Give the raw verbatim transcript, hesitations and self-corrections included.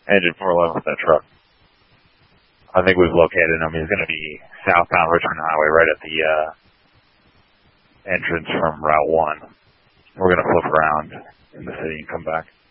Engine four eleven with that truck. I think we've located him. He's going to be southbound Richmond Highway right at the uh, entrance from Route one. We're going to flip around in the city and come back.